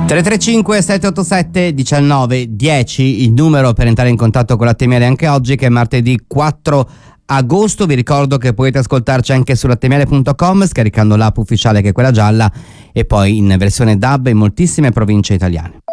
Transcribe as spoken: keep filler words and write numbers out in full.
tre tre cinque sette otto sette uno nove uno zero, il numero per entrare in contatto con Latte Miele anche oggi, che è martedì quattro agosto. Vi ricordo che potete ascoltarci anche su lattemele punto com scaricando l'app ufficiale, che è quella gialla, e poi in versione D A B in moltissime province italiane.